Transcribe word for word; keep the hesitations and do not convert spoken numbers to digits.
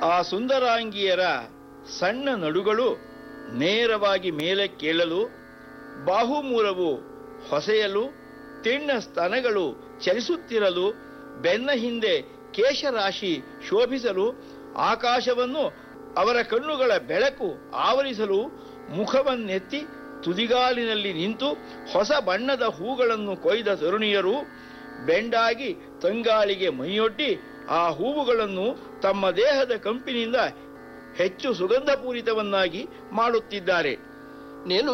ಆ ಸುಂದರಾಂಗಿಯರ ಸಣ್ಣ ನಡುಗಳು ನೇರವಾಗಿ ಮೇಲೆ ಕೇಳಲು, ಬಾಹುಮೂಲವು ಹೊಸೆಯಲು, ತಿಣ್ಣ ಸ್ತನಗಳು ಚಲಿಸುತ್ತಿರಲು, ಬೆನ್ನ ಹಿಂದೆ ಕೇಶರಾಶಿ ಶೋಭಿಸಲು, ಆಕಾಶವನ್ನು ಅವರ ಕಣ್ಣುಗಳ ಬೆಳಕು ಆವರಿಸಲು, ಮುಖವನ್ನೆತ್ತಿ ತುದಿಗಾಲಿನಲ್ಲಿ ನಿಂತು ಹೊಸ ಬಣ್ಣದ ಹೂಗಳನ್ನು ಕೊಯ್ದ ತರುಣಿಯರು ಬೆಂಡಾಗಿ ತಂಗಾಳಿಗೆ ಮೈಯೊಡ್ಡಿ ಆ ಹೂವುಗಳನ್ನು ತಮ್ಮ ದೇಹದ ಕಂಪಿನಿಂದ ಹೆಚ್ಚು ಸುಗಂಧಪೂರಿತವನ್ನಾಗಿ ಮಾಡುತ್ತಿದ್ದಾರೆ. ನೀನು